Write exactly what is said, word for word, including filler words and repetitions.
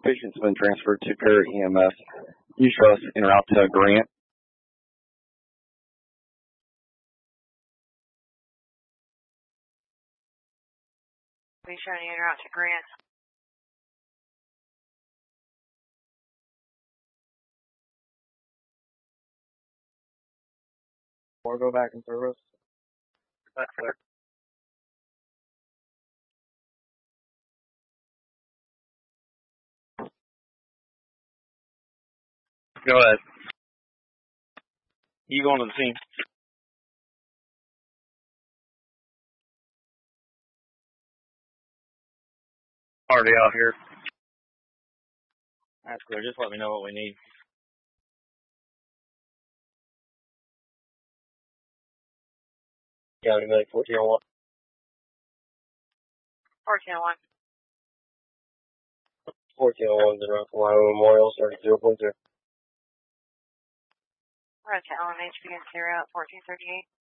Patient's been transferred to Para E M S. You show us en route to Grant. We showing you en route to Grant. Or go back in service. Back there. Go ahead. You going to the scene? Already out here. That's clear. Just let me know what we need. County Medic fourteen oh one. fourteen oh one. fourteen oh one is around from Iowa Memorial, starting zero point zero. We're at L M H, begin zero at fourteen thirty-eight.